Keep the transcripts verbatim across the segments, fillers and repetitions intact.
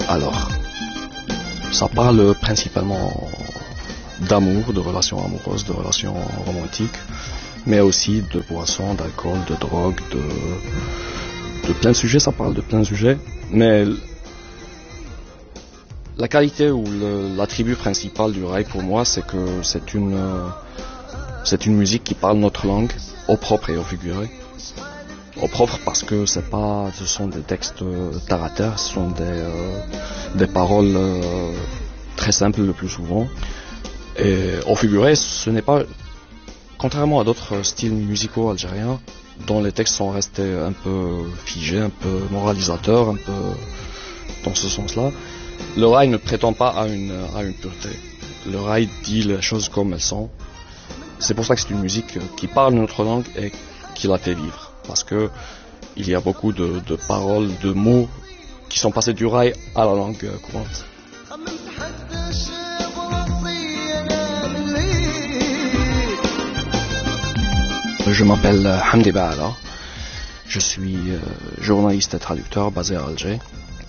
Alors, ça parle principalement d'amour, de relations amoureuses, de relations romantiques, mais aussi de boissons, d'alcool, de drogue, de, de plein de sujets. Ça parle de plein de sujets, mais la qualité ou le, l'attribut principal du raï pour moi, c'est que c'est une, euh, c'est une musique qui parle notre langue, au propre et au figuré. Au propre parce que c'est pas, ce sont des textes terre à terre, ce sont des, euh, des paroles euh, très simples le plus souvent. Et au figuré, ce n'est pas, contrairement à d'autres styles musicaux algériens, dont les textes sont restés un peu figés, un peu moralisateurs, un peu dans ce sens-là. Le raï ne prétend pas à une, à une pureté. Le raï dit les choses comme elles sont. C'est pour ça que c'est une musique qui parle notre langue et qui la fait vivre. Parce que il y a beaucoup de, de paroles, de mots qui sont passés du raï à la langue courante. Je m'appelle Hamdi Baala. Je suis euh, journaliste et traducteur basé à Alger.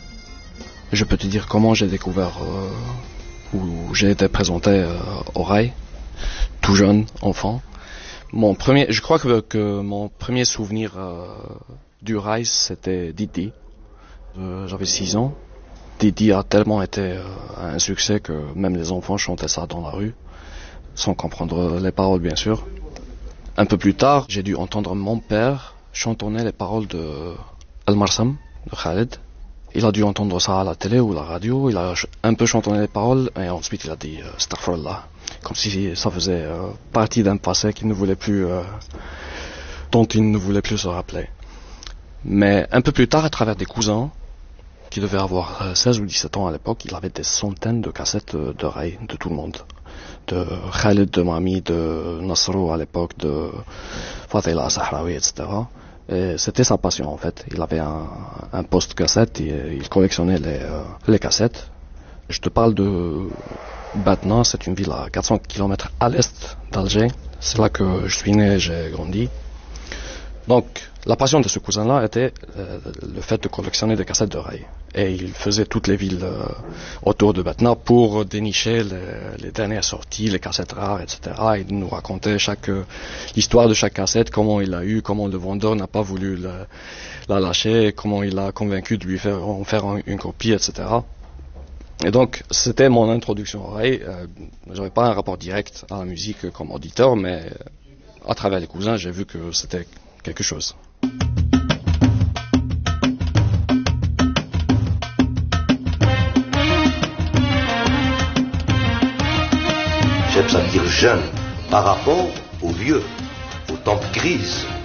Je peux te dire comment j'ai découvert, euh, où j'ai été présenté euh, au raï, tout jeune, enfant. Mon premier, je crois que, que mon premier souvenir euh, du raï, c'était Didi. Euh, j'avais six ans. Didi a tellement été euh, un succès que même les enfants chantaient ça dans la rue, sans comprendre les paroles bien sûr. Un peu plus tard, j'ai dû entendre mon père chantonner les paroles de Al-Marsam, de Khaled. Il a dû entendre ça à la télé ou à la radio, il a un peu chantonné les paroles et ensuite il a dit euh, Astaghfirullah, comme si ça faisait euh, partie d'un passé qu'il ne voulait plus, euh, dont il ne voulait plus se rappeler. Mais un peu plus tard, à travers des cousins, qui devaient avoir euh, seize ou dix-sept ans à l'époque, il avait des centaines de cassettes de, de raï de tout le monde. De Khaled, de Mami, de Nasrou à l'époque, de Fadila Sahraoui, et cetera. Et c'était sa passion en fait. Il avait un, un poste cassette et il collectionnait les, euh, les cassettes. Je te parle de Batna, c'est une ville à quatre cents kilomètres à l'est d'Alger. C'est là que je suis né et j'ai grandi. Donc la passion de ce cousin-là était euh, le fait de collectionner des cassettes de raï. Et il faisait toutes les villes euh, autour de Batna pour dénicher les, les dernières sorties, les cassettes rares, et cetera. Il nous racontait chaque, euh, l'histoire de chaque cassette, comment il l'a eu, comment le vendeur n'a pas voulu la, la lâcher, comment il a convaincu de lui faire en faire un, une copie, et cetera. Et donc c'était mon introduction au raï. Euh, j'avais pas un rapport direct à la musique comme auditeur, mais à travers les cousins, j'ai vu que c'était quelque chose. J'aime ça dire jeune par rapport aux vieux, aux tempes grises.